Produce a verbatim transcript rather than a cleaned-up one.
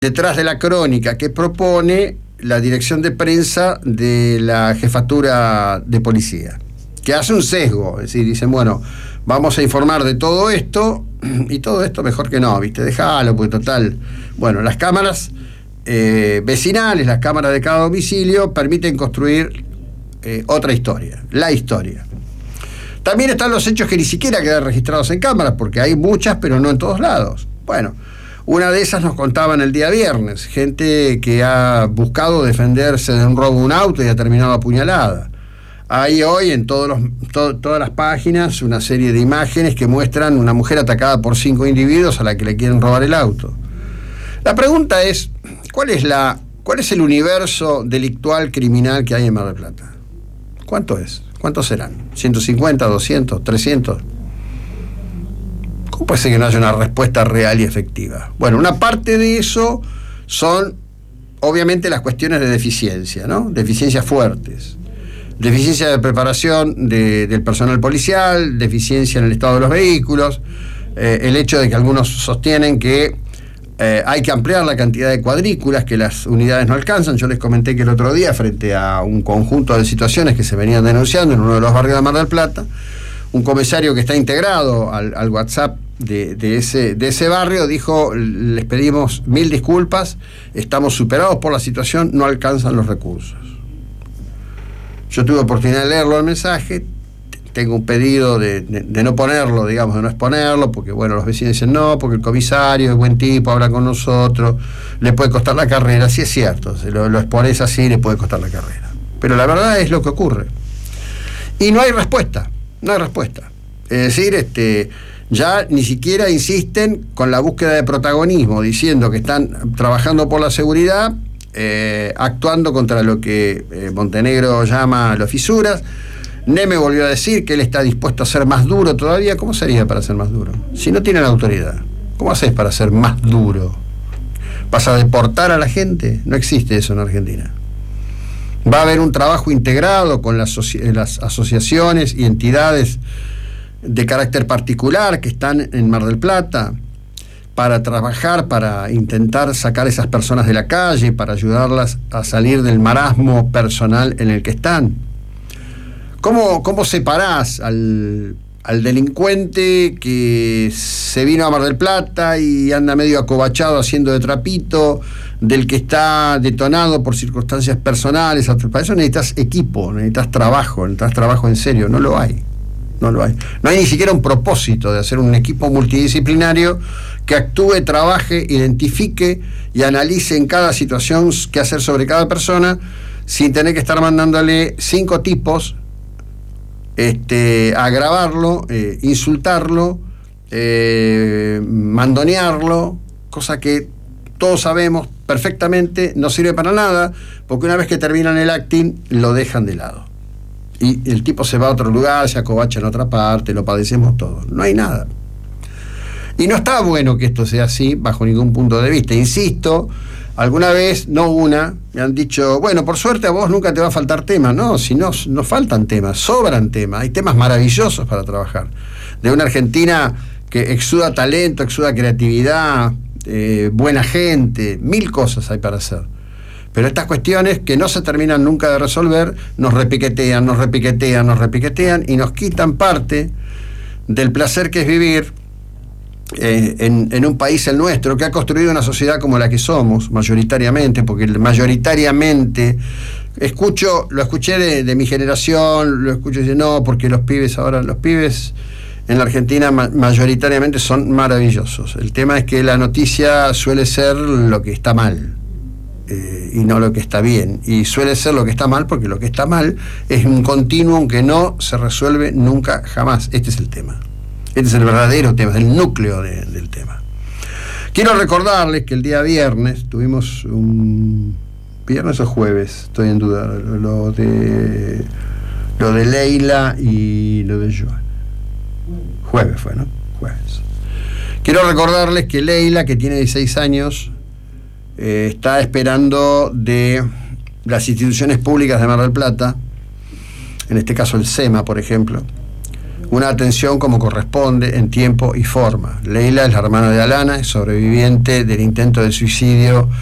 detrás de la crónica que propone la dirección de prensa de la jefatura de policía, que hace un sesgo, es decir, dicen, bueno, vamos a informar de todo esto, y todo esto mejor que no, ¿viste? Déjalo, porque total, bueno, las cámaras eh, vecinales, las cámaras de cada domicilio permiten construir eh, otra historia, la historia. También están los hechos que ni siquiera quedan registrados en cámaras, porque hay muchas, pero no en todos lados. Bueno, una de esas nos contaban el día viernes, gente que ha buscado defenderse de un robo de un auto y ha terminado apuñalada. Hay hoy en todos los, to, todas las páginas una serie de imágenes que muestran una mujer atacada por cinco individuos a la que le quieren robar el auto. La pregunta es, ¿cuál es, la, cuál es el universo delictual criminal que hay en Mar del Plata? ¿Cuánto es? ¿Cuántos serán? ¿ciento cincuenta, doscientos, trescientos? ¿Cómo puede ser que no haya una respuesta real y efectiva? Bueno, una parte de eso son obviamente las cuestiones de deficiencia, ¿no? Deficiencias fuertes. Deficiencia de preparación de, del personal policial, deficiencia en el estado de los vehículos, eh, el hecho de que algunos sostienen que eh, hay que ampliar la cantidad de cuadrículas, que las unidades no alcanzan. Yo les comenté que el otro día, frente a un conjunto de situaciones que se venían denunciando en uno de los barrios de Mar del Plata, un comisario que está integrado al, al WhatsApp de, de, ese, de ese barrio dijo, les pedimos mil disculpas, estamos superados por la situación, no alcanzan los recursos. Yo tuve oportunidad de leerlo el mensaje, tengo un pedido de, de, de no ponerlo, digamos, de no exponerlo, porque bueno, los vecinos dicen no, porque el comisario es buen tipo, habla con nosotros, le puede costar la carrera. Sí, es cierto, si lo, lo expones así, le puede costar la carrera. Pero la verdad es lo que ocurre. Y no hay respuesta, no hay respuesta. Es decir, este, ya ni siquiera insisten con la búsqueda de protagonismo, diciendo que están trabajando por la seguridad, Eh, actuando contra lo que eh, Montenegro llama los fisuras. Neme volvió a decir que él está dispuesto a ser más duro todavía. ¿Cómo sería para ser más duro? Si no tienen autoridad, ¿cómo haces para ser más duro? ¿Vas a deportar a la gente? No existe eso en Argentina. Va a haber un trabajo integrado con las, las asociaciones y entidades de carácter particular que están en Mar del Plata, para trabajar, para intentar sacar a esas personas de la calle, para ayudarlas a salir del marasmo personal en el que están. ¿Cómo, cómo separás al, al delincuente que se vino a Mar del Plata y anda medio acobachado haciendo de trapito, del que está detonado por circunstancias personales? Para eso necesitas equipo, necesitas trabajo, necesitas trabajo en serio. No lo hay. No lo hay. No hay ni siquiera un propósito de hacer un equipo multidisciplinario que actúe, trabaje, identifique y analice en cada situación qué hacer sobre cada persona, sin tener que estar mandándole cinco tipos este, a grabarlo, eh, insultarlo, eh, mandonearlo, cosa que todos sabemos perfectamente no sirve para nada, porque una vez que terminan el acting lo dejan de lado. Y el tipo se va a otro lugar, se acobacha en otra parte, lo padecemos todos. No hay nada. Y no está bueno que esto sea así, bajo ningún punto de vista. Insisto, alguna vez, no una, me han dicho, bueno, por suerte a vos nunca te va a faltar temas. No, si no, no faltan temas, sobran temas. Hay temas maravillosos para trabajar. De una Argentina que exuda talento, exuda creatividad, eh, buena gente, mil cosas hay para hacer. Pero estas cuestiones que no se terminan nunca de resolver, nos repiquetean, nos repiquetean, nos repiquetean y nos quitan parte del placer que es vivir eh, en, en un país, el nuestro, que ha construido una sociedad como la que somos, mayoritariamente, porque mayoritariamente, escucho, lo escuché de, de mi generación, lo escucho y dice, no, porque los pibes ahora, los pibes en la Argentina ma- mayoritariamente son maravillosos. El tema es que la noticia suele ser lo que está mal. Eh, y no lo que está bien, y suele ser lo que está mal, porque lo que está mal es un continuum que no se resuelve nunca, jamás. Este es el tema, este es el verdadero tema, el núcleo de, del tema. Quiero recordarles que el día viernes tuvimos un viernes o jueves, estoy en duda, lo de lo de Leila y lo de Joan. Jueves fue, ¿no? Jueves. Quiero recordarles que Leila, que tiene dieciséis años, Eh, está esperando de las instituciones públicas de Mar del Plata, en este caso el SEMA, por ejemplo, una atención como corresponde en tiempo y forma. Leila es la hermana de Alana, es sobreviviente del intento de suicidio